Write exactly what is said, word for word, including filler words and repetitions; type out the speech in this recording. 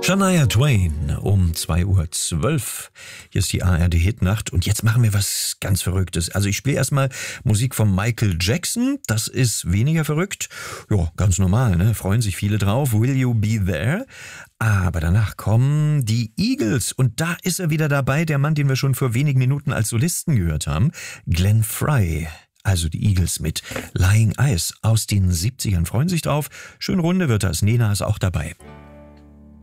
Shania Twain um zwei Uhr zwölf. Hier ist die A R D-Hitnacht und jetzt machen wir was ganz Verrücktes. Also ich spiele erstmal Musik von Michael Jackson. Das ist weniger verrückt. Ja, ganz normal, ne? Freuen sich viele drauf. Will You Be There? Aber danach kommen die Eagles und da ist er wieder dabei, der Mann, den wir schon vor wenigen Minuten als Solisten gehört haben, Glenn Frey. Also die Eagles mit Lying Eyes aus den siebzigern freuen sich drauf. Schön runde wird das. Nena ist auch dabei.